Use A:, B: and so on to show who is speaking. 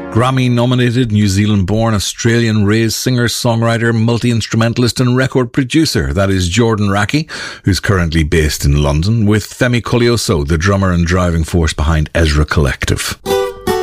A: Grammy-nominated, New Zealand-born, Australian-raised singer, songwriter, multi-instrumentalist and record producer. That is Jordan Rakei, who's currently based in London, with Femi Koleoso, the drummer and driving force behind Ezra Collective.